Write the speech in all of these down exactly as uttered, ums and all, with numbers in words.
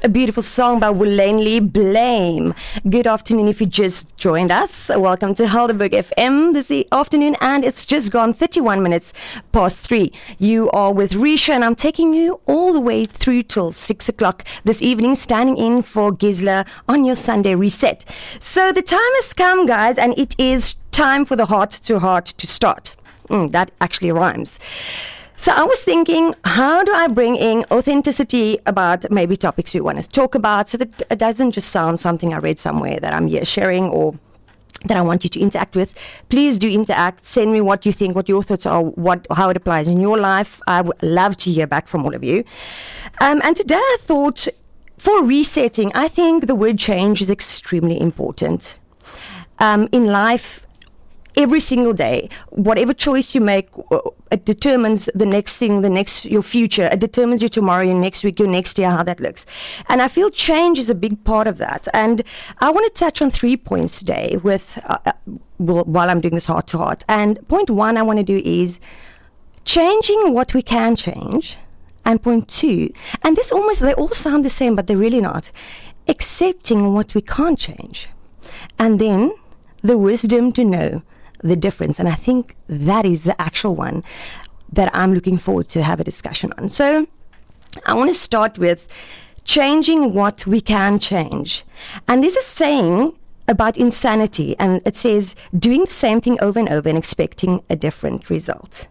A beautiful song by Willane Blame. Good afternoon if you just joined us. Welcome to Helderberg F M this afternoon, and it's just gone thirty-one minutes past three. You are with Risha, and I'm taking you all the way through till six o'clock this evening, standing in for Gisela on your Sunday reset. So the time has come, guys, and it is time for the heart to heart to start. Mm, that actually rhymes. So I was thinking, how do I bring in authenticity about maybe topics we want to talk about so that it doesn't just sound something I read somewhere that I'm here sharing or that I want you to interact with. Please do interact. Send me what you think, what your thoughts are, what how it applies in your life. I would love to hear back from all of you. Um, and today I thought, for resetting, I think the word change is extremely important. Um, in life, every single day, whatever choice you make, it determines the next thing, the next, your future. It determines your tomorrow, your next week, your next year, how that looks. And I feel change is a big part of that. And I want to touch on three points today with, uh, while I'm doing this heart to heart. And point one I want to do is changing what we can change. And point two, and this almost, they all sound the same, but they're really not. Accepting what we can't change. And then the wisdom to know the difference. And I think that is the actual one that I'm looking forward to have a discussion on. So I want to start with changing what we can change. And there's a saying about insanity, and it says doing the same thing over and over and expecting a different result.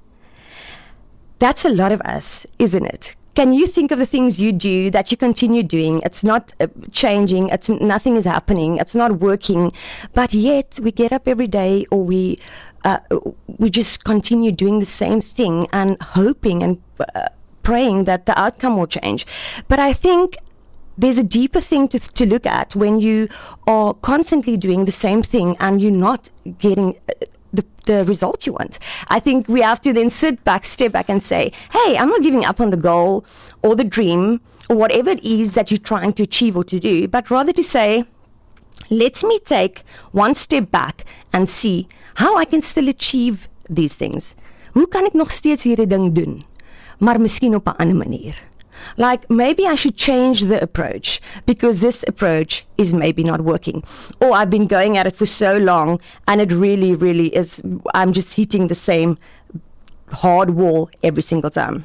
That's a lot of us, isn't it? Can you think of the things you do that you continue doing? It's not uh, changing. It's nothing is happening. It's not working. But yet we get up every day, or we uh, we just continue doing the same thing and hoping and uh, praying that the outcome will change. But I think there's a deeper thing to to look at when you are constantly doing the same thing and you're not getting Uh, The, the result you want. I think we have to then sit back, step back and say, hey, I'm not giving up on the goal or the dream or whatever it is that you're trying to achieve or to do, but rather to say, let me take one step back and see how I can still achieve these things. Hoe kan ek nog steeds hierdie ding doen, maar miskien op 'n ander manier? Like, maybe I should change the approach because this approach is maybe not working. Or I've been going at it for so long and it really, really is, I'm just hitting the same hard wall every single time.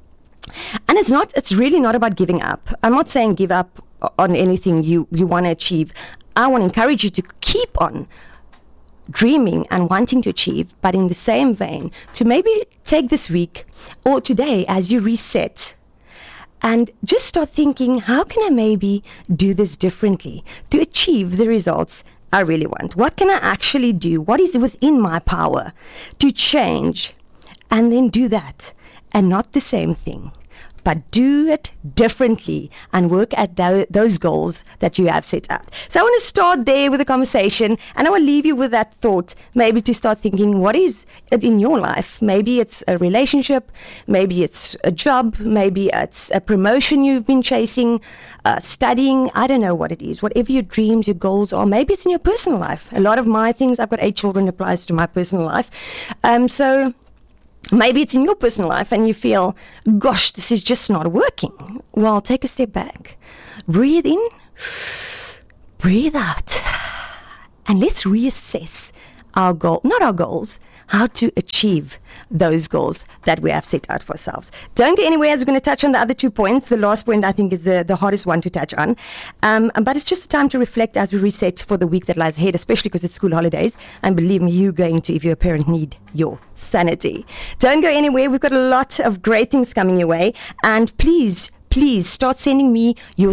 And it's not, it's really not about giving up. I'm not saying give up on anything you, you want to achieve. I want to encourage you to keep on dreaming and wanting to achieve, but in the same vein, to maybe take this week or today as you reset and just start thinking, how can I maybe do this differently to achieve the results I really want? What can I actually do? What is within my power to change? And then do that. And not the same thing, but do it differently and work at th- those goals that you have set out. So I want to start there with a conversation, and I will leave you with that thought, maybe to start thinking, what is it in your life? Maybe it's a relationship, maybe it's a job, maybe it's a promotion you've been chasing, uh, studying, I don't know what it is, whatever your dreams, your goals are. Maybe it's in your personal life. A lot of my things, I've got eight children, applies to my personal life. Um, so maybe it's in your personal life and you feel, gosh, this is just not working. Well, take a step back. Breathe in, breathe out. And let's reassess our goal, not our goals, how to achieve those goals that we have set out for ourselves. Don't go anywhere, as we're going to touch on the other two points. The last point, I think, is the, the hardest one to touch on. Um, but it's just a time to reflect as we reset for the week that lies ahead, especially because it's school holidays. And believe me, you're going to, if you're a parent, need your sanity. Don't go anywhere. We've got a lot of great things coming your way. And please, please start sending me your